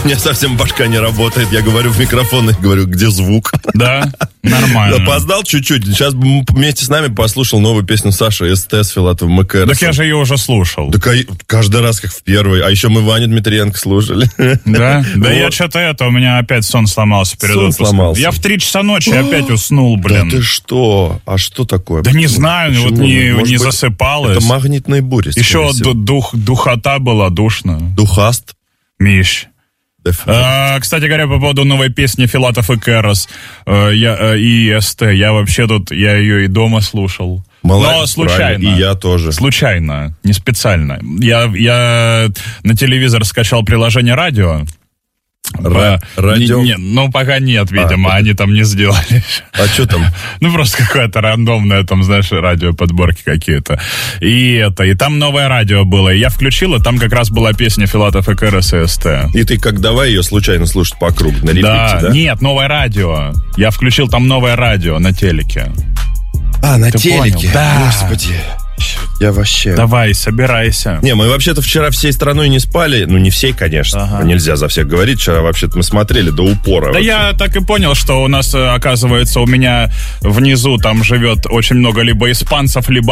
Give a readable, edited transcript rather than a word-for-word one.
меня совсем башка не работает. Я говорю в микрофон и говорю, где звук? Да, нормально. Опоздал чуть-чуть. Сейчас вместе с нами послушал новую песню Саши СТ с Филатовым МКРС. Так я же ее уже слушал. Так каждый раз как в первый. А еще мы Ваню Дмитриенко слушали. Да? Да я что-то у меня опять сон сломался перед отпуском. Сломался. Я в 3 часа ночи опять уснул, блин. Да ты что? А что такое? Да не знаю, Почему? вот Может не быть, засыпалось. Это магнитные бури. Еще духота была, душно. Духаст. Миш. Кстати говоря, по поводу новой песни Филатов и Кэрос и СТ, я ее и дома слушал. Но случайно. И я тоже. Случайно, не специально. Я на телевизор скачал приложение радио. Радио? Ну, пока нет, видимо, они там не сделали. А что там? Ну, просто какое-то рандомное, там, знаешь, радиоподборки какие-то. И там новое радио было. И я включил, и там как раз была песня Филатов и Кэрос и СТ. И ты как давай ее случайно слушать по кругу, на репите, да? Нет, новое радио. Я включил там новое радио на телеке. На Ты телеке? понял? Да. Господи. Я вообще... Давай, собирайся. Не, мы вообще-то вчера всей страной не спали. Ну, не всей, конечно. Ага. Нельзя за всех говорить. Вчера вообще-то мы смотрели до упора. Да вообще. я так и понял, что у нас, оказывается, у меня внизу там живет очень много либо испанцев, либо